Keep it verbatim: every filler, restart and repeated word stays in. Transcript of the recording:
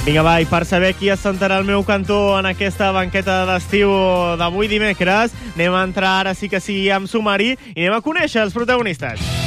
Vinga, va, i per saber qui es sentarà al meu cantó en aquesta banqueta d'estiu d'avui dimecres, anem a entrar ara sí que sí amb sumari i anem a conèixer els protagonistes.